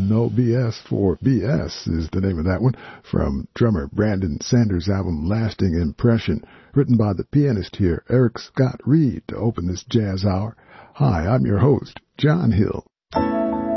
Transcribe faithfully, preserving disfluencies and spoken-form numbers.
No B S for B S is the name of that one, from drummer Brandon Sanders' album Lasting Impression, written by the pianist here, Eric Scott Reed, to open this jazz hour. Hi, I'm your host, John Hill.